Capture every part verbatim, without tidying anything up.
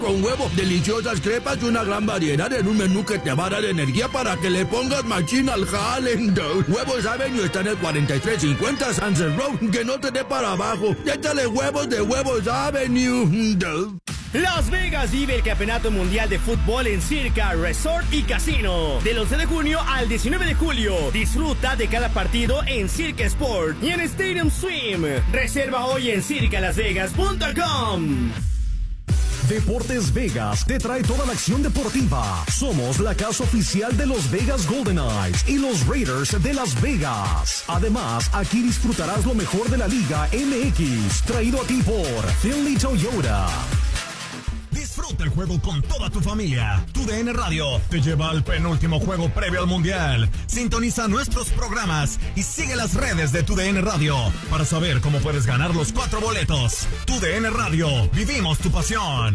Con huevos, deliciosas crepas y una gran variedad en un menú que te va a dar energía para que le pongas machina al jale. Huevos Avenue está en el cuarenta y tres cincuenta Sunset Road. Que no te dé para abajo. Y échale huevos de Huevos Avenue. Las Vegas vive el Campeonato Mundial de Fútbol en Circa, Resort y Casino. Del once de junio al diecinueve de julio. Disfruta de cada partido en Circa Sport y en Stadium Swim. Reserva hoy en circa las vegas punto com. Deportes Vegas te trae toda la acción deportiva. Somos la casa oficial de los Vegas Golden Knights y los Raiders de Las Vegas. Además, aquí disfrutarás lo mejor de la Liga M X, traído a ti por Finley Toyota. Disfruta el juego con toda tu familia. Tu D N Radio te lleva al penúltimo juego previo al Mundial. Sintoniza nuestros programas y sigue las redes de Tu D N Radio para saber cómo puedes ganar los cuatro boletos. Tu D N Radio, vivimos tu pasión.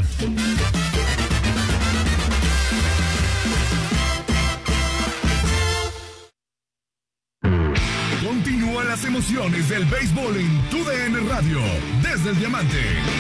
Continúan las emociones del béisbol en Tu D N Radio, desde el Diamante.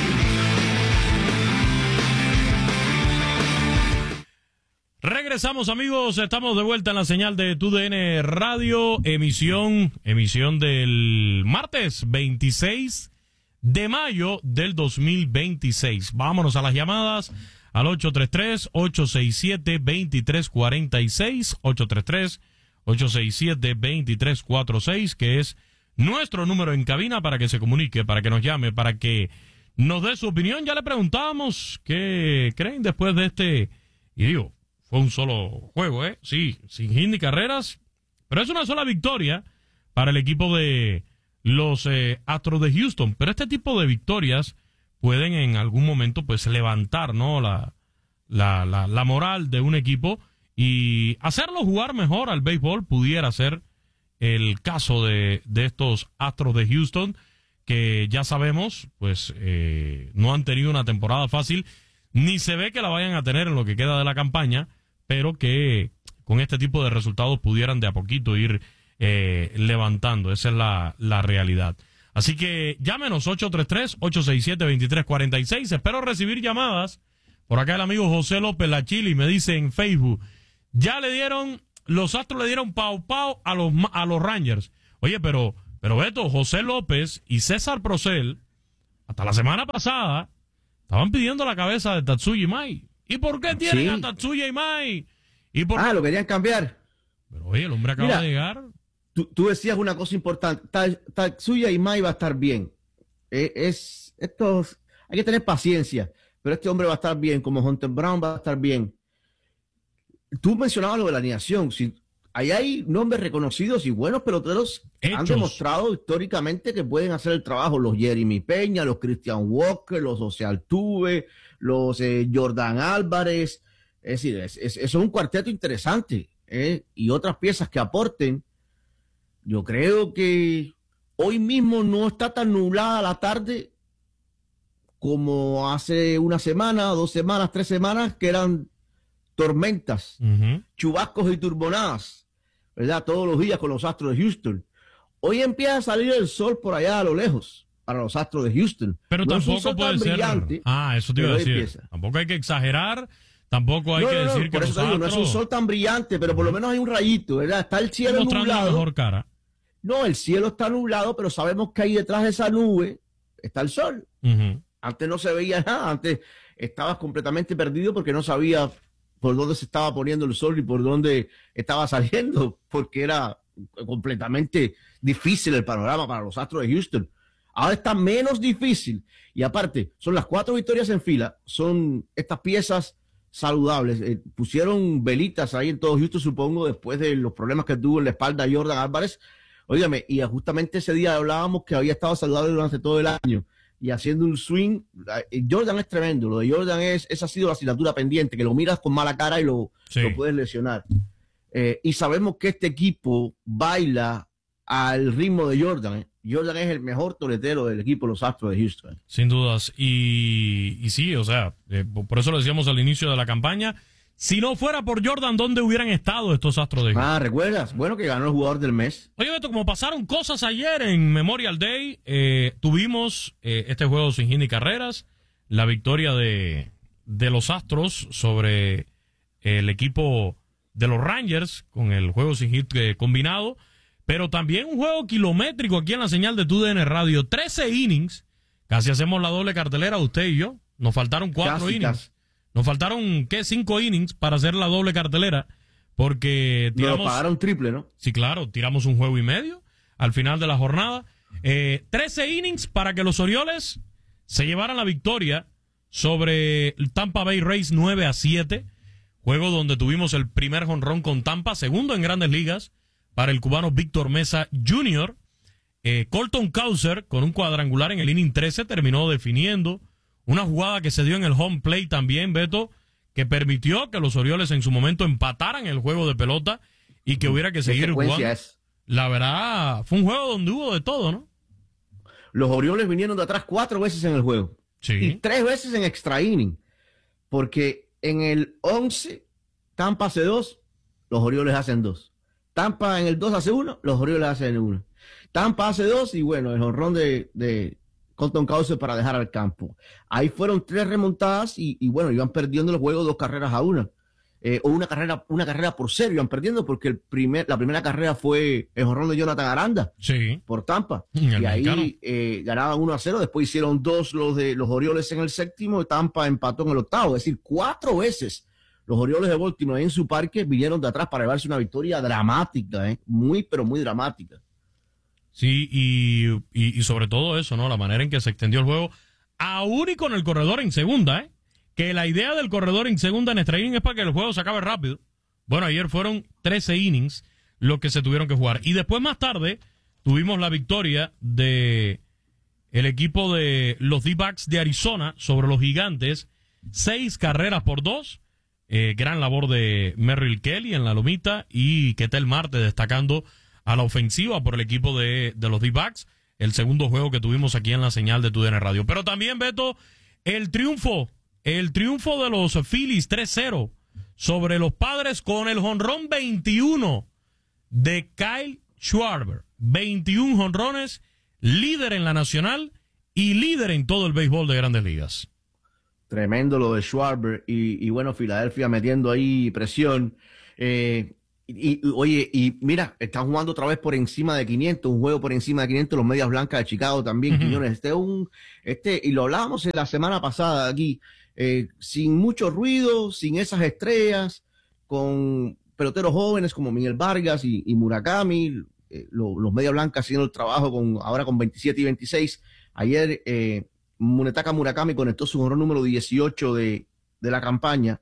Regresamos, amigos, estamos de vuelta en la señal de Tu D N Radio, emisión, emisión del martes veintiséis de mayo del dos mil veintiséis. Vámonos a las llamadas al ocho tres tres, ocho seis siete, dos tres cuatro seis, ocho tres tres, ocho seis siete, dos tres cuatro seis, que es nuestro número en cabina para que se comunique, para que nos llame, para que nos dé su opinión. Ya le preguntamos qué creen después de este, y digo, fue un solo juego, ¿eh? Sí, sin hit ni carreras, pero es una sola victoria para el equipo de los eh, Astros de Houston. Pero este tipo de victorias pueden en algún momento pues levantar, ¿no? La, la, la, la moral de un equipo y hacerlo jugar mejor al béisbol. Pudiera ser el caso de, de estos Astros de Houston, que ya sabemos, pues eh, no han tenido una temporada fácil, ni se ve que la vayan a tener en lo que queda de la campaña, pero que con este tipo de resultados pudieran de a poquito ir eh, levantando. Esa es la, la realidad. Así que llámenos ocho tres tres, ocho seis siete, dos tres cuatro seis. Espero recibir llamadas. Por acá el amigo José López La Chili me dice en Facebook, ya le dieron, los Astros le dieron pau pau a los, a los Rangers. Oye, pero, pero Beto, José López y César Procel, hasta la semana pasada, estaban pidiendo la cabeza de Tatsuya Imai. ¿Y por qué tienen sí. a Tatsuya Imai? ¿Y por ah, qué? lo querían cambiar. Pero oye, el hombre acaba Mira, de llegar. Tú, tú decías una cosa importante. Tatsuya Imai va a estar bien. Eh, es, estos, hay que tener paciencia. Pero este hombre va a estar bien, como Hunter Brown va a estar bien. Tú mencionabas lo de la alineación. Si, ahí hay nombres reconocidos y buenos peloteros que han demostrado históricamente que pueden hacer el trabajo. Los Jeremy Peña, los Christian Walker, los José Altuve, los eh, Jordan Álvarez. Es decir, es, es, es un cuarteto interesante, ¿eh? Y otras piezas que aporten. Yo creo que hoy mismo no está tan nublada la tarde como hace una semana, dos semanas, tres semanas, que eran tormentas, uh-huh. chubascos y turbonadas, ¿verdad? Todos los días con los Astros de Houston. Hoy empieza a salir el sol por allá a lo lejos para los Astros de Houston. Pero no tampoco puede ser. Brillante, ah, eso te iba a decir. Empieza. Tampoco hay que exagerar, tampoco hay no, que no, no, decir por que eso los digo, no es un sol tan brillante, pero por lo menos hay un rayito, ¿verdad? Está el cielo nublado. La mejor cara. No, el cielo está nublado, pero sabemos que ahí detrás de esa nube está el sol. Uh-huh. Antes no se veía nada, antes estabas completamente perdido porque no sabías por dónde se estaba poniendo el sol y por dónde estaba saliendo, porque era completamente difícil el panorama para los Astros de Houston. Ahora está menos difícil y aparte son las cuatro victorias en fila, son estas piezas saludables. Eh, pusieron velitas ahí en todo Houston, supongo, después de los problemas que tuvo en la espalda Jordan Álvarez. Óigame, y justamente ese día hablábamos que había estado saludable durante todo el año y haciendo un swing. Jordan es tremendo, lo de Jordan es, esa ha sido la asignatura pendiente, que lo miras con mala cara y lo, sí. lo puedes lesionar. Eh, y sabemos que este equipo baila al ritmo de Jordan. ¿eh? Jordan es el mejor toletero del equipo, los Astros de Houston. Sin dudas. Y, y sí, o sea, eh, por eso lo decíamos al inicio de la campaña. Si no fuera por Jordan, ¿dónde hubieran estado estos Astros de Houston? Ah, ¿recuerdas? Bueno, que ganó el jugador del mes. Oye, Beto, como pasaron cosas ayer en Memorial Day, eh, tuvimos eh, este juego sin hit ni carreras, la victoria de, de los Astros sobre el equipo de los Rangers con el juego sin hit eh, combinado, pero también un juego kilométrico aquí en la señal de T U D N Radio. trece innings, casi hacemos la doble cartelera usted y yo. Nos faltaron cuatro casi, innings. Casi. Nos faltaron, ¿qué? Cinco innings para hacer la doble cartelera, porque tiramos... Nos pagaron triple, ¿no? Sí, claro, tiramos un juego y medio al final de la jornada. Eh, trece innings para que los Orioles se llevaran la victoria sobre el Tampa Bay Rays nueve a siete. Juego donde tuvimos el primer jonrón con Tampa, segundo en Grandes Ligas para el cubano Víctor Mesa junior Eh, Colton Cowser, con un cuadrangular en el inning trece, terminó definiendo una jugada que se dio en el home plate también, Beto, que permitió que los Orioles en su momento empataran el juego de pelota y que hubiera que seguir jugando. Es? La verdad, fue un juego donde hubo de todo, ¿no? Los Orioles vinieron de atrás cuatro veces en el juego. Sí. Y tres veces en extra inning. Porque en el once, Tampa hace dos, los Orioles hacen dos. Tampa en el dos hace uno, los Orioles hacen uno. Tampa hace dos y bueno, el jonrón de, de Colton Cowser para dejar al campo. Ahí fueron tres remontadas y, y bueno, iban perdiendo el juego dos carreras a una. Eh, o una carrera una carrera por cero iban perdiendo porque el primer, la primera carrera fue el jonrón de Jonathan Aranda sí. por Tampa. El y ahí mexicano. eh, ganaban uno a cero, después hicieron dos los de los Orioles en el séptimo, Tampa empató en el octavo, es decir, cuatro veces los Orioles de Baltimore ahí en su parque vinieron de atrás para llevarse una victoria dramática, ¿eh? muy pero muy dramática. Sí, y, y, y sobre todo eso, ¿no? La manera en que se extendió el juego, aún y con el corredor en segunda, ¿eh? Que la idea del corredor en segunda en extra inning es para que el juego se acabe rápido. Bueno, ayer fueron trece innings los que se tuvieron que jugar. Y después, más tarde, tuvimos la victoria de el equipo de los D-backs de Arizona sobre los Gigantes. Seis carreras por dos. Eh, gran labor de Merrill Kelly en la lomita y Ketel Marte destacando a la ofensiva por el equipo de, de los D-backs. El segundo juego que tuvimos aquí en la señal de T U D N Radio. Pero también, Beto, el triunfo, el triunfo de los Phillies tres cero sobre los Padres con el jonrón veintiuno de Kyle Schwarber. veintiún jonrones, líder en la nacional y líder en todo el béisbol de Grandes Ligas. Tremendo lo de Schwarber y, y bueno, Filadelfia metiendo ahí presión. Eh, y, y oye, y mira, están jugando otra vez por encima de quinientos, un juego por encima de quinientos, los Medias Blancas de Chicago también, uh-huh. Quiñones. Este un, este, y lo hablábamos en la semana pasada aquí, eh, sin mucho ruido, sin esas estrellas, con peloteros jóvenes como Miguel Vargas y, y Murakami, eh, lo, los Medias Blancas haciendo el trabajo con, ahora con veintisiete y veintiséis. Ayer, eh, Munetaka Murakami conectó su jonrón número dieciocho de, de la campaña.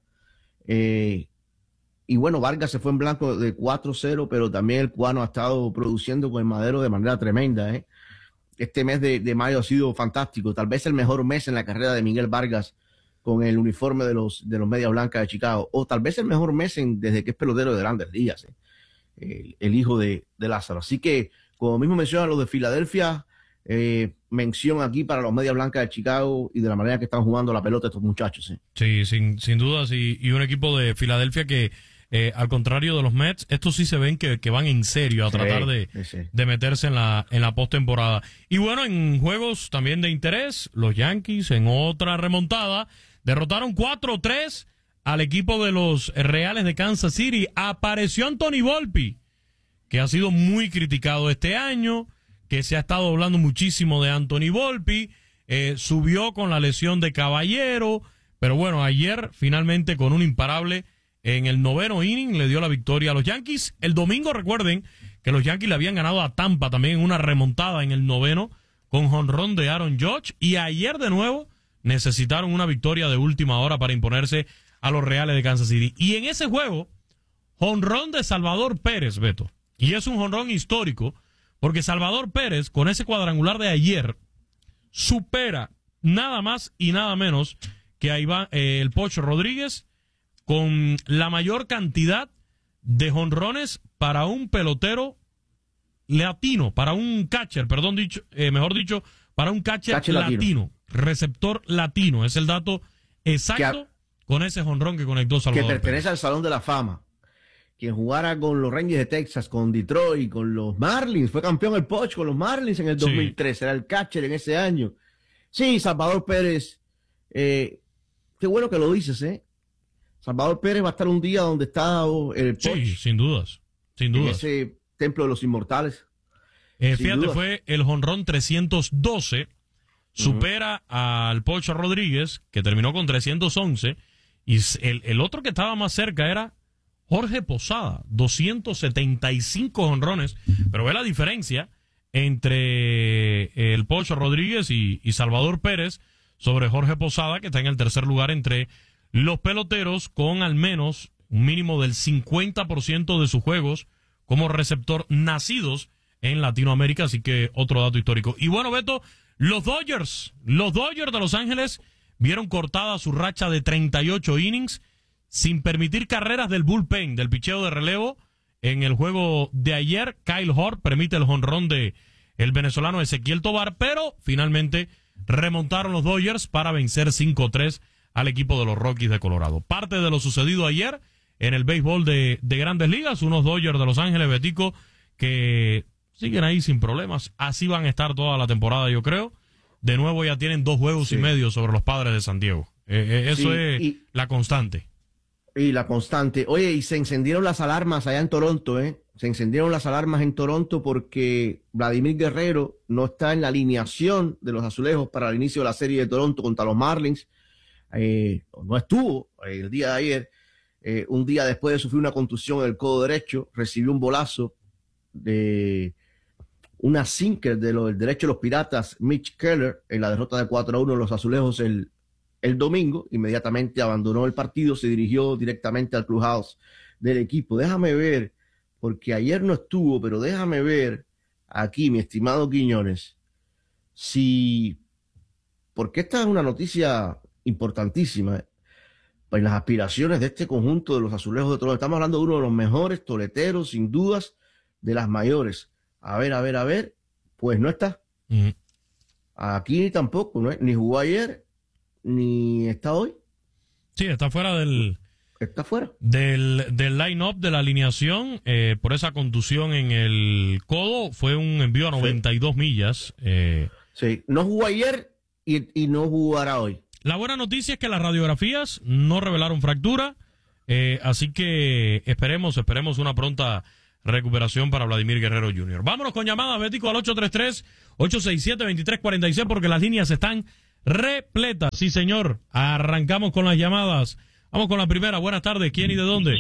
Eh, y bueno, Vargas se fue en blanco de cuatro cero, pero también el cubano ha estado produciendo con el madero de manera tremenda. ¿eh? Este mes de, de mayo ha sido fantástico. Tal vez el mejor mes en la carrera de Miguel Vargas con el uniforme de los, de los Medias Blancas de Chicago. O tal vez el mejor mes en, desde que es pelotero de Grandes Ligas. ¿eh? El, el hijo de, de Lázaro. Así que, como mismo menciona los de Filadelfia, Eh, mención aquí para los Medias Blancas de Chicago y de la manera que están jugando la pelota estos muchachos. ¿eh? Sí, sin, sin dudas, y, y un equipo de Filadelfia que, eh, al contrario de los Mets, estos sí se ven que, que van en serio a sí, tratar de, sí. de meterse en la, en la postemporada. Y bueno, en juegos también de interés, los Yankees en otra remontada derrotaron cuatro tres al equipo de los Reales de Kansas City. Apareció Anthony Volpe, que ha sido muy criticado este año, que se ha estado hablando muchísimo de Anthony Volpe, eh, subió con la lesión de Caballero, pero bueno, ayer finalmente con un imparable en el noveno inning le dio la victoria a los Yankees. El domingo recuerden que los Yankees le habían ganado a Tampa también en una remontada en el noveno con jonrón de Aaron Judge, y ayer de nuevo necesitaron una victoria de última hora para imponerse a los Reales de Kansas City. Y en ese juego, jonrón de Salvador Pérez, Beto, y es un jonrón histórico, porque Salvador Pérez, con ese cuadrangular de ayer, supera nada más y nada menos que a Iván, eh, el Pocho Rodríguez, con la mayor cantidad de jonrones para un pelotero latino, para un catcher, perdón, dicho, eh, mejor dicho, para un catcher, catcher latino. latino, receptor latino. Es el dato exacto a, con ese jonrón que conectó Salvador Que pertenece Pérez. al Salón de la Fama. Quien jugara con los Rangers de Texas, con Detroit, con los Marlins, fue campeón el Poch con los Marlins en el dos mil tres, sí. Era el catcher en ese año. Sí, Salvador Pérez, eh, qué bueno que lo dices, ¿eh? Salvador Pérez va a estar un día donde está el Poch. Sí, sin dudas, sin dudas. En ese templo de los inmortales. Eh, fíjate, dudas. Fue el jonrón trescientos doce, supera uh-huh. al Poch Rodríguez, que terminó con trescientos once, y el, el otro que estaba más cerca era Jorge Posada, doscientos setenta y cinco jonrones, pero ve la diferencia entre el Poch Rodríguez y, y Salvador Pérez sobre Jorge Posada, que está en el tercer lugar entre los peloteros con al menos un mínimo del cincuenta por ciento de sus juegos como receptor nacidos en Latinoamérica, así que otro dato histórico. Y bueno, Beto, los Dodgers, los Dodgers de Los Ángeles vieron cortada su racha de treinta y ocho innings sin permitir carreras del bullpen, del picheo de relevo. En el juego de ayer, Kyle Hort permite el jonrón de el venezolano Ezequiel Tovar, pero finalmente remontaron los Dodgers para vencer cinco tres al equipo de los Rockies de Colorado. Parte de lo sucedido ayer en el béisbol de, de Grandes Ligas, unos Dodgers de Los Ángeles, Betico, que siguen ahí sin problemas. Así van a estar toda la temporada, yo creo. De nuevo ya tienen dos juegos sí. y medio sobre los Padres de San Diego. Eh, eh, eso sí, es y, la constante. Y la constante. Oye, y se encendieron las alarmas allá en Toronto, ¿eh? Se encendieron las alarmas en Toronto porque Vladimir Guerrero no está en la alineación de los azulejos para el inicio de la serie de Toronto contra los Marlins. Eh, no estuvo el día de ayer, eh, un día después de sufrir una contusión en el codo derecho, recibió un bolazo de una sinker de lo, del derecho de los Piratas, Mitch Keller, en la derrota de cuatro a uno de los azulejos el, el domingo. Inmediatamente abandonó el partido, se dirigió directamente al clubhouse del equipo. Déjame ver, porque ayer no estuvo, pero déjame ver aquí, mi estimado Quiñones, si, porque esta es una noticia importantísima ¿eh? en las aspiraciones de este conjunto de los azulejos de Toronto. Estamos hablando de uno de los mejores toleteros, sin dudas, de las mayores. A ver, a ver, a ver, pues no está. Mm. Aquí ni tampoco, ¿no? Ni jugó ayer, ni está hoy. Sí, está fuera del... Está fuera. Del, del line-up, de la alineación, eh, por esa contusión en el codo. Fue un envío a noventa y dos sí. millas. Eh. Sí, no jugó ayer y, y no jugará hoy. La buena noticia es que las radiografías no revelaron fractura, eh, así que esperemos, esperemos una pronta recuperación para Vladimir Guerrero junior Vámonos con llamadas, Bético, al ocho tres tres, ocho seis siete, dos tres cuatro seis, porque las líneas están repletas. Sí, señor, arrancamos con las llamadas. Vamos con la primera. Buenas tardes, ¿quién y de dónde?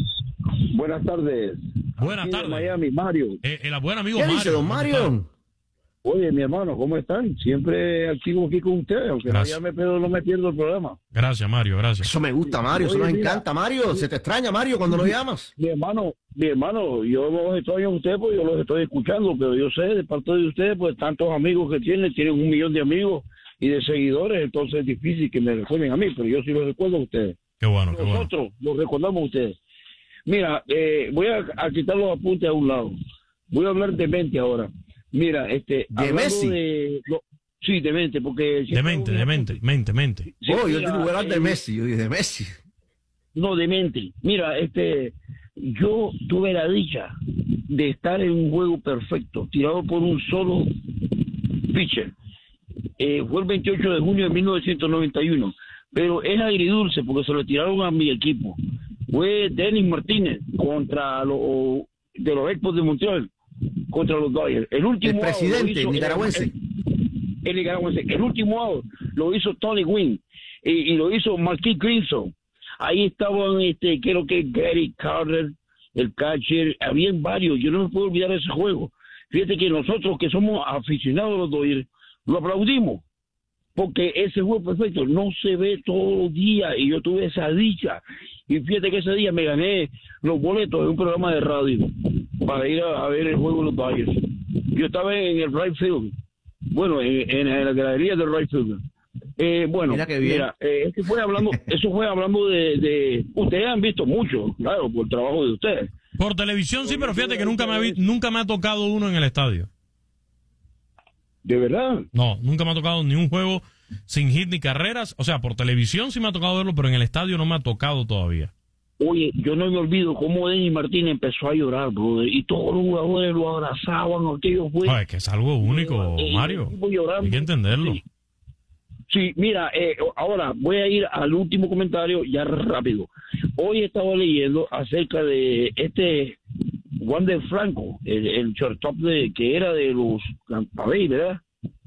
Buenas tardes. Buenas Aquí tardes. De Miami, Mario. Eh, el buen amigo ¿Qué Mario. dice, don Mario? Oye, mi hermano, ¿cómo están? Siempre activo aquí con ustedes, aunque no llame, pero no me pierdo el programa. Gracias, Mario, gracias. Eso me gusta, Mario, eso nos encanta, Mario. Se te extraña, Mario, cuando lo llamas. Mi hermano, mi hermano, yo los extraño a ustedes porque yo los estoy escuchando, pero yo sé, de parte de ustedes, pues tantos amigos que tienen, tienen un millón de amigos y de seguidores, entonces es difícil que me recuerden a mí, pero yo sí los recuerdo a ustedes. Qué bueno, qué bueno. Nosotros los recordamos a ustedes. Mira, eh, voy a, a quitar los apuntes a un lado. Voy a hablar de mente ahora. Mira, este... ¿De Messi? De, lo, sí, de mente, porque... De mente, de mente, mente, mente. Sí, oh, yo tengo que hablar de eh, Messi, yo dije de Messi. No, de mente. Mira, este... Yo tuve la dicha de estar en un juego perfecto, tirado por un solo pitcher. Eh, fue el veintiocho de junio de mil novecientos noventa y uno. Pero es agridulce porque se lo tiraron a mi equipo. Fue Denis Martínez contra los de los Expos de Montreal, contra los Dodgers. El último el presidente hizo, nicaragüense. El, el nicaragüense. El último out lo hizo Tony Gwynn y, y lo hizo Marquis Grimson. Ahí estaban, este, creo que Gary Carter, el catcher, habían varios. Yo no me puedo olvidar de ese juego. Fíjate que nosotros que somos aficionados a los Dodgers lo aplaudimos. Porque ese juego perfecto no se ve todos los días y yo tuve esa dicha. Y fíjate que ese día me gané los boletos de un programa de radio para ir a, a ver el juego de los Dodgers. Yo estaba en el right field, bueno, en, en la galería del right field. Eh, bueno, mira, que bien. mira eh, eso fue hablando, eso fue hablando de, de, ustedes han visto mucho, claro, por el trabajo de ustedes. Por televisión sí, pero fíjate que nunca me, ha, nunca me ha tocado uno en el estadio. ¿De verdad? No, nunca me ha tocado ni un juego sin hit ni carreras. O sea, por televisión sí me ha tocado verlo, pero en el estadio no me ha tocado todavía. Oye, yo no me olvido cómo Denis Martínez empezó a llorar, brother, y todos los jugadores lo abrazaban. Aquello fue... Ay, que es algo único, eh, Mario. Hay que entenderlo. Sí. Sí, mira, eh, ahora voy a ir al último comentario ya rápido. Hoy estaba leyendo acerca de este Wander Franco, el, el shortstop de, que era de los Tampa Bay, ¿verdad?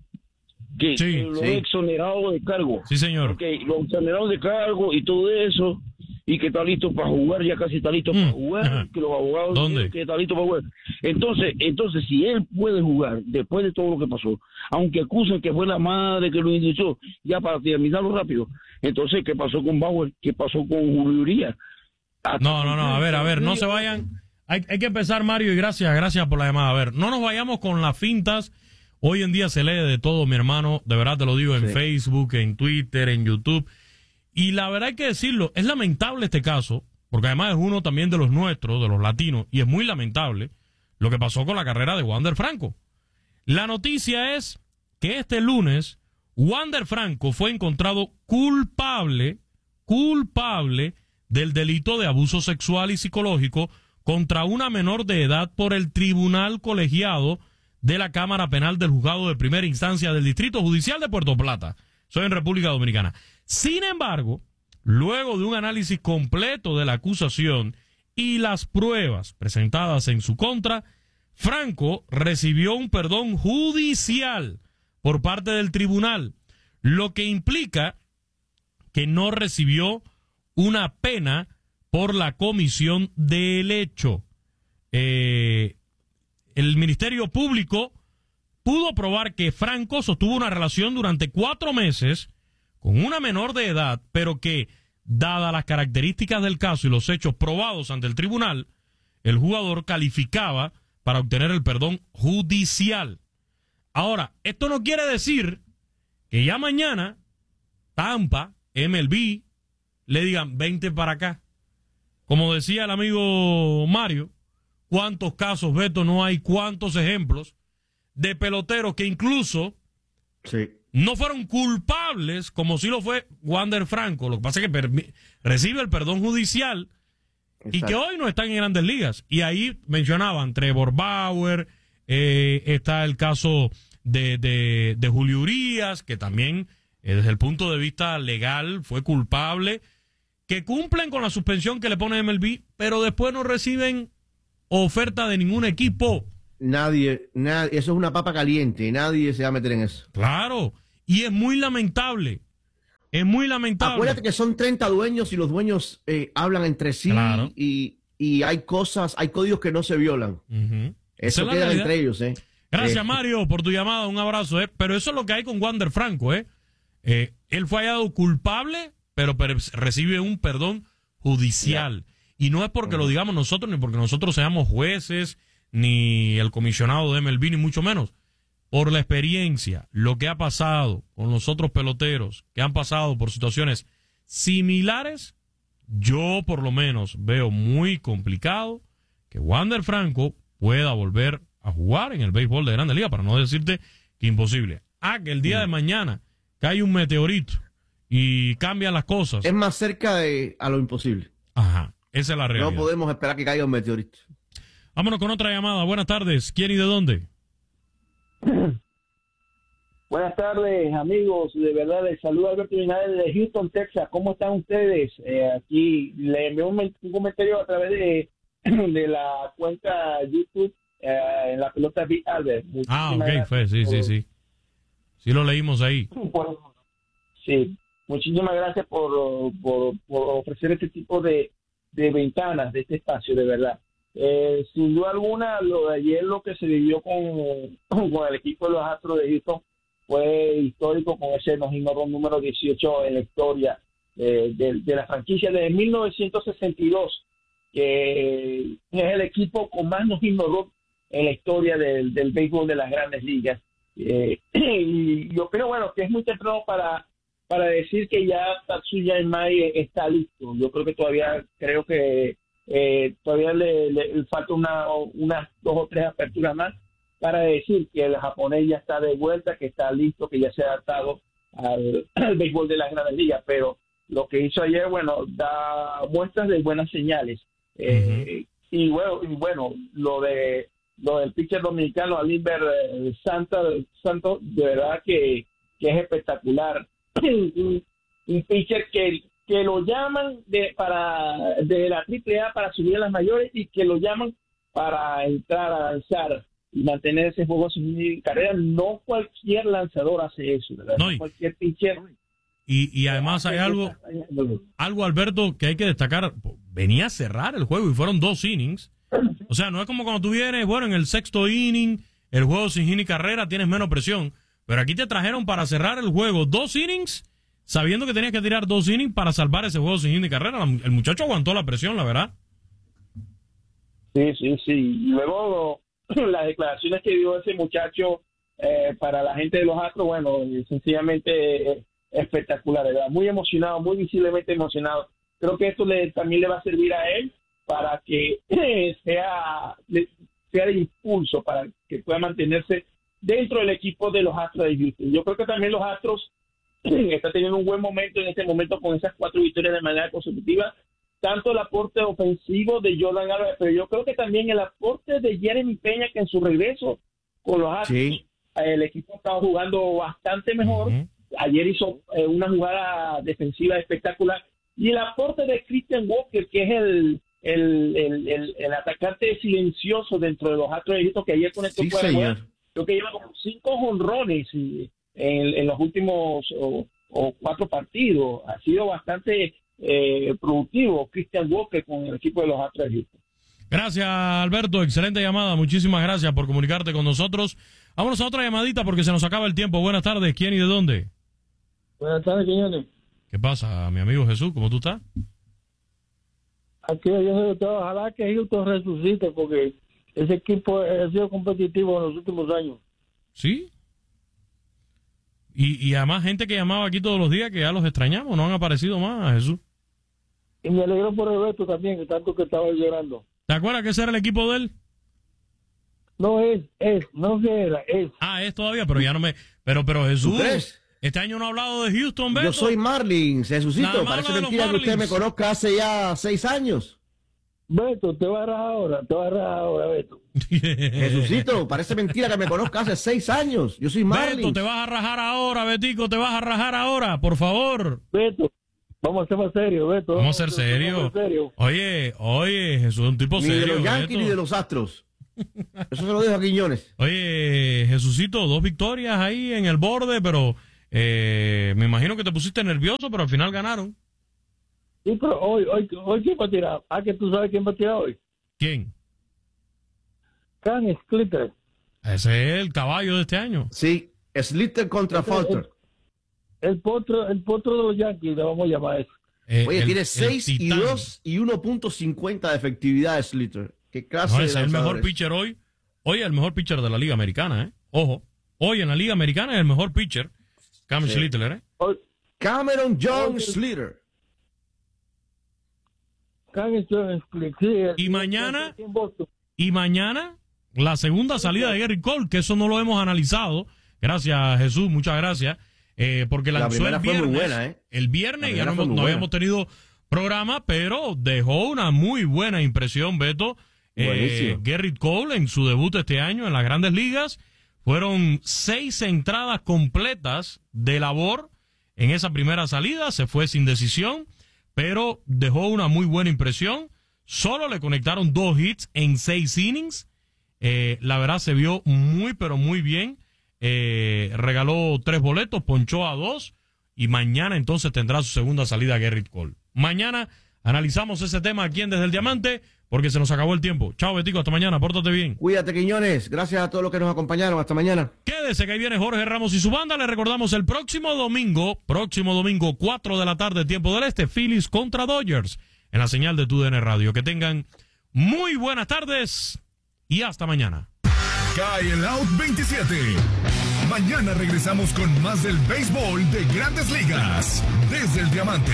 Que, sí, que lo sí. exonerado de cargo. Sí, señor. Okay, lo exoneraron de cargo y todo eso, y que está listo para jugar, ya casi está listo mm. para jugar, Ajá. que los abogados ¿Dónde? dicen que está listo para jugar. Entonces, entonces, si él puede jugar después de todo lo que pasó, aunque acusen que fue la madre que lo inició, ya para terminarlo rápido, entonces, ¿qué pasó con Bauer? ¿Qué pasó con Julio Urias? No, no, no, a ver, a ver, no se vayan. Hay, hay que empezar, Mario, y gracias, gracias por la llamada. A ver, no nos vayamos con las fintas. Hoy en día se lee de todo, mi hermano, de verdad te lo digo, en sí. Facebook, en Twitter, en YouTube. Y la verdad hay que decirlo, es lamentable este caso, porque además es uno también de los nuestros, de los latinos, y es muy lamentable lo que pasó con la carrera de Wander Franco. La noticia es que este lunes, Wander Franco fue encontrado culpable, culpable del delito de abuso sexual y psicológico contra una menor de edad por el Tribunal Colegiado de la Cámara Penal del Juzgado de Primera Instancia del Distrito Judicial de Puerto Plata. Soy en República Dominicana. Sin embargo, luego de un análisis completo de la acusación y las pruebas presentadas en su contra, Franco recibió un perdón judicial por parte del tribunal, lo que implica que no recibió una pena por la comisión del hecho. Eh, el Ministerio Público pudo probar que Franco sostuvo una relación durante cuatro meses con una menor de edad, pero que, dadas las características del caso y los hechos probados ante el tribunal, el jugador calificaba para obtener el perdón judicial. Ahora, esto no quiere decir que ya mañana Tampa, M L B, le digan, vente para acá. Como decía el amigo Mario, ¿cuántos casos, Beto, no hay? ¿Cuántos ejemplos de peloteros que incluso sí. no fueron culpables, como sí lo fue Wander Franco? Lo que pasa es que recibe el perdón judicial Exacto. y que hoy no están en Grandes Ligas. Y ahí mencionaban Trevor Bauer, eh, está el caso de, de, de Julio Urias, que también eh, desde el punto de vista legal fue culpable, que cumplen con la suspensión que le pone M L B, pero después no reciben oferta de ningún equipo. Nadie, nadie, eso es una papa caliente, nadie se va a meter en eso. Claro, y es muy lamentable, es muy lamentable. Acuérdate que son treinta dueños y los dueños eh, hablan entre sí claro. y, y hay cosas, hay códigos que no se violan. Uh-huh. Eso queda realidad. Entre ellos, ¿eh? Gracias, eh. Mario, por tu llamada, un abrazo, ¿eh? Pero eso es lo que hay con Wander Franco, ¿eh? eh él fue hallado culpable, pero recibe un perdón judicial. Yeah. Y no es porque uh-huh. lo digamos nosotros, ni porque nosotros seamos jueces, ni el comisionado de M L B, ni mucho menos. Por la experiencia, lo que ha pasado con los otros peloteros que han pasado por situaciones similares, yo por lo menos veo muy complicado que Wander Franco pueda volver a jugar en el béisbol de Grandes Ligas, para no decirte que imposible. Ah, que el día uh-huh. de mañana cae un meteorito y cambian las cosas. Es más cerca de a lo imposible. Ajá, esa es la realidad. No podemos esperar que caiga un meteorito. Vámonos con otra llamada. Buenas tardes. ¿Quién y de dónde? Buenas tardes, amigos. De verdad, les saludo a Alberto Linares de Houston, Texas. ¿Cómo están ustedes? Eh, aquí le envié un, un comentario a través de, de la cuenta YouTube eh, en la pelota Big Albert. Ah, ok, fue, sí, sí, sí. Sí lo leímos ahí. Por, sí, muchísimas gracias por, por, por ofrecer este tipo de, de ventanas de este espacio, de verdad. Eh, sin duda alguna, lo de ayer, lo que se vivió con, con el equipo de los Astros de Houston fue histórico, con ese no-hit run número dieciocho en la historia eh, de, de la franquicia desde mil novecientos sesenta y dos, que es el equipo con más no-hit run en la historia del, del béisbol de las Grandes Ligas. Eh, y yo creo, bueno, que es muy temprano para, para decir que ya Tatsuya Imai está listo. Yo creo que todavía, creo que Eh, todavía le, le falta una, unas dos o tres aperturas más para decir que el japonés ya está de vuelta, que está listo, que ya se ha adaptado al, al béisbol de las Grandes Ligas. Pero lo que hizo ayer, bueno, da muestras de buenas señales. Eh, uh-huh. y bueno, y bueno, lo de lo del pitcher dominicano Alimber eh, Santos, Santos, de verdad que, que es espectacular. un, un pitcher que, que lo llaman de para de la triple A para subir a las mayores y que lo llaman para entrar a lanzar y mantener ese juego sin carrera. No cualquier lanzador hace eso, ¿verdad? No, no cualquier pitcher. Y, y además hay algo, algo, Alberto, que hay que destacar. Venía a cerrar el juego y fueron dos innings. O sea, no es como cuando tú vienes, bueno, en el sexto inning, el juego sin hit ni carrera, tienes menos presión. Pero aquí te trajeron para cerrar el juego dos innings, sabiendo que tenías que tirar dos innings para salvar ese juego sin hit ni carrera. El muchacho aguantó la presión, la verdad. Sí, sí, sí. Y luego las declaraciones que dio ese muchacho eh, para la gente de los Astros, bueno, sencillamente eh, espectacular, ¿verdad? Muy emocionado, muy visiblemente emocionado. Creo que esto le, también le va a servir a él para que eh, sea, sea de impulso, para que pueda mantenerse dentro del equipo de los Astros de Houston. Yo creo que también los Astros están teniendo un buen momento en este momento con esas cuatro victorias de manera consecutiva. Tanto el aporte ofensivo de Jordan Álvarez, pero yo creo que también el aporte de Jeremy Peña, que en su regreso con los Astros, sí. el equipo estaba jugando bastante mejor. Uh-huh. Ayer hizo eh, una jugada defensiva espectacular. Y el aporte de Christian Walker, que es el, el, el, el, el atacante silencioso dentro de los Astros de Houston, que ayer conectó sí, fuera, creo que lleva como cinco jonrones en, en los últimos o, o cuatro partidos. Ha sido bastante eh, productivo Christian Walker con el equipo de los Astros de Houston. Gracias, Alberto. Excelente llamada. Muchísimas gracias por comunicarte con nosotros. Vámonos a otra llamadita porque se nos acaba el tiempo. Buenas tardes. ¿Quién y de dónde? Buenas tardes, Quiñones. ¿Qué pasa, mi amigo Jesús? ¿Cómo tú estás? Aquí yo sé, ojalá que Houston resucite porque ese equipo ha sido competitivo en los últimos años. ¿Sí? Y, y además gente que llamaba aquí todos los días que ya los extrañamos, no han aparecido más, Jesús. Y me alegro por Roberto también, que tanto que estaba llorando. ¿Te acuerdas que ese era el equipo de él? No es, es, no se era, es. Ah, es todavía, pero ya no me... Pero, pero Jesús... ¿Tú crees? Este año no ha hablado de Houston, Beto. Yo soy Marlins, Jesucito. Parece mentira que usted me conozca hace ya seis años. Beto, te va a rajar ahora, te va a rajar ahora, Beto. Jesucito, parece mentira que me conozca hace seis años. Yo soy Marlins. Beto, te vas a rajar ahora, Betico, te vas a rajar ahora, por favor. Beto, vamos a ser más serios, Beto. Vamos a ser serios. Serio. Oye, oye, Jesús es un tipo ni serio. Ni de los Yankees Beto. Ni de los Astros. Eso se lo dejo a Quiñones. Oye, Jesucito, dos victorias ahí en el borde, pero... Eh, me imagino que te pusiste nervioso, pero al final ganaron. Sí, pero hoy, hoy, hoy ¿quién va a tirar? Ah, que tú sabes quién va a tirar hoy. ¿Quién? Can Slater. Ese es el caballo de este año. Sí, Slater contra Falter. El, el potro, el potro de los Yankees, le vamos a llamar eso. Eh, Oye, el, tiene seis y dos y uno punto cincuenta de efectividad de Slater. ¿Qué clase no, de es el mejor pitcher hoy. Hoy es el mejor pitcher de la Liga Americana, ¿eh? Ojo. Hoy en la Liga Americana es el mejor pitcher. Cam sí. Slater, ¿eh? Cameron John Slater. Y mañana, y mañana, la segunda salida de Gerrit Cole, que eso no lo hemos analizado. Gracias, Jesús, muchas gracias. Eh, porque lanzó la el viernes. Fue muy buena, ¿eh? El viernes ya no, no habíamos tenido programa, pero dejó una muy buena impresión, Beto. Eh, Gerrit Cole en su debut este año en las Grandes Ligas. Fueron seis entradas completas de labor en esa primera salida. Se fue sin decisión, pero dejó una muy buena impresión. Solo le conectaron dos hits en seis innings. Eh, la verdad se vio muy, pero muy bien. Eh, regaló tres boletos, ponchó a dos. Y mañana entonces tendrá su segunda salida Gerrit Cole. Mañana analizamos ese tema aquí en Desde el Diamante, porque se nos acabó el tiempo. Chao, Betico, hasta mañana, pórtate bien. Cuídate, Quiñones. Gracias a todos los que nos acompañaron. Hasta mañana. Quédese que ahí viene Jorge Ramos y su banda. Le recordamos el próximo domingo, próximo domingo, cuatro de la tarde, tiempo del este, Phillies contra Dodgers, en la señal de T U D N Radio. Que tengan muy buenas tardes y hasta mañana. Cae el out veintisiete. Mañana regresamos con más del béisbol de Grandes Ligas, desde el Diamante.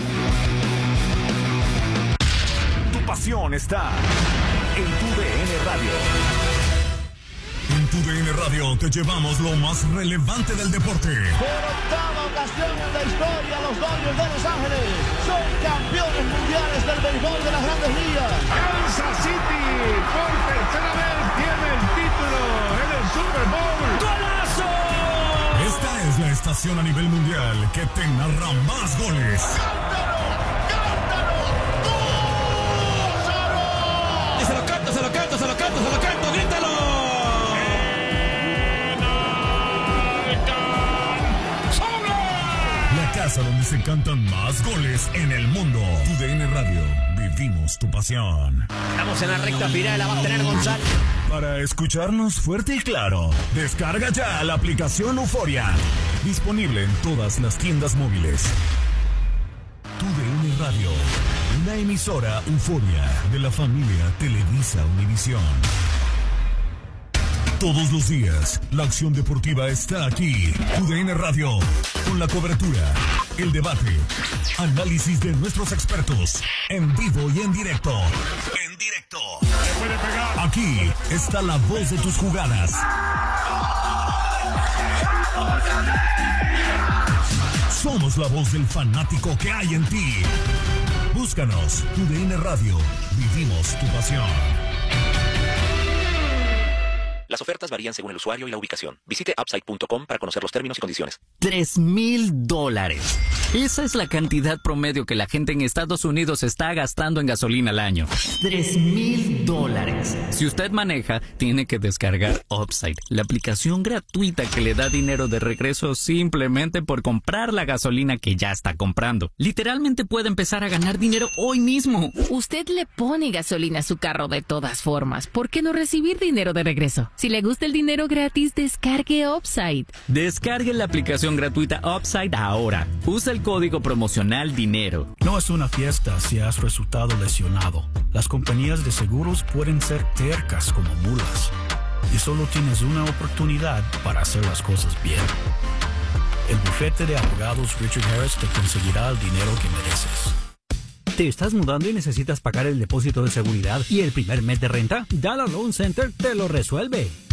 Tu pasión está en T U D N Radio. En T U D N Radio te llevamos lo más relevante del deporte. Por octava ocasión en la historia, los Dodgers de Los Ángeles son campeones mundiales del béisbol de las Grandes Ligas. Kansas City por tercera vez tiene el título en el Super Bowl. ¡Golazo! Esta es la estación estación a nivel mundial que te narra más goles. Y se lo canto, se lo canto, se lo canto, se lo canto, grítalo. La casa donde se cantan más goles en el mundo. Tu D N Radio, vivimos tu pasión. Estamos en la recta final, la va a tener Gonzalo. Para escucharnos fuerte y claro, descarga ya la aplicación Euforia. Disponible en todas las tiendas móviles. Tu D N Radio, una emisora Euforia de la familia Televisa Univisión. Todos los días, la acción deportiva está aquí. Tu D N Radio, con la cobertura, el debate, análisis de nuestros expertos, en vivo y en directo. En directo. Aquí está la voz de tus jugadas. Somos la voz del fanático que hay en ti. Búscanos, Tu D N Radio, vivimos tu pasión. Las ofertas varían según el usuario y la ubicación. Visite upside punto com para conocer los términos y condiciones. Tres mil dólares. Esa es la cantidad promedio que la gente en Estados Unidos está gastando en gasolina al año. Tres mil dólares. Si usted maneja, tiene que descargar Upside, la aplicación gratuita que le da dinero de regreso simplemente por comprar la gasolina que ya está comprando. Literalmente puede empezar a ganar dinero hoy mismo. Usted le pone gasolina a su carro de todas formas. ¿Por qué no recibir dinero de regreso? Si le gusta el dinero gratis, descargue Upside. Descargue la aplicación gratuita Upside ahora. Usa el código promocional DINERO. No es una fiesta si has resultado lesionado. Las compañías de seguros pueden ser tercas como mulas. Y solo tienes una oportunidad para hacer las cosas bien. El bufete de abogados Richard Harris te conseguirá el dinero que mereces. ¿Te estás mudando y necesitas pagar el depósito de seguridad y el primer mes de renta? Dollar Loan Center te lo resuelve.